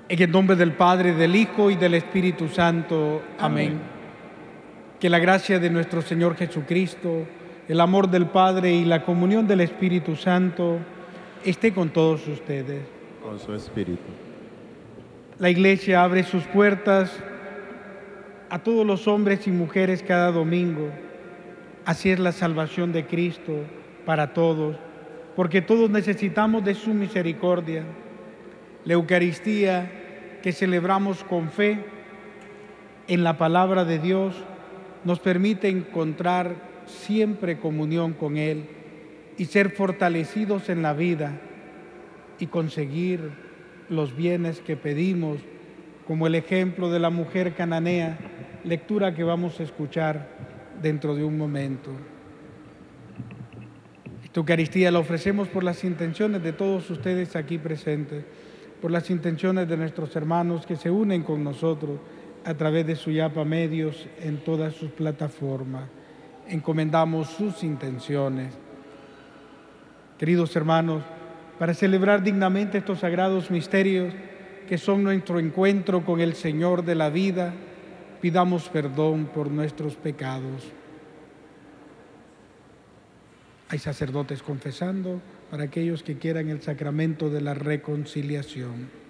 En el nombre del Padre, del Hijo y del Espíritu Santo. Amén. Que la gracia de nuestro Señor Jesucristo, el amor del Padre y la comunión del Espíritu Santo esté con todos ustedes. Con su espíritu. La Iglesia abre sus puertas a todos los hombres y mujeres cada domingo. Así es la salvación de Cristo para todos, porque todos necesitamos de su misericordia. La Eucaristía que celebramos con fe en la palabra de Dios nos permite encontrar siempre comunión con Él y ser fortalecidos en la vida y conseguir los bienes que pedimos, como el ejemplo de la mujer cananea, lectura que vamos a escuchar dentro de un momento. Esta Eucaristía la ofrecemos por las intenciones de todos ustedes aquí presentes, por las intenciones de nuestros hermanos que se unen con nosotros a través de Suyapa Medios en todas sus plataformas. Encomendamos sus intenciones. Queridos hermanos, para celebrar dignamente estos sagrados misterios que son nuestro encuentro con el Señor de la vida, pidamos perdón por nuestros pecados. Hay sacerdotes confesando para aquellos que quieran el sacramento de la reconciliación.